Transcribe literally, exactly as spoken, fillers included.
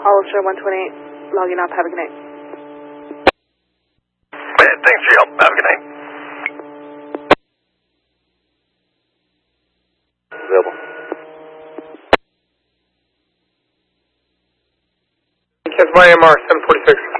Hollister one twenty-eight, logging off. Have a good night. Man, thanks for your help. Have a good night. Available. Cancel my M R, seven forty-six.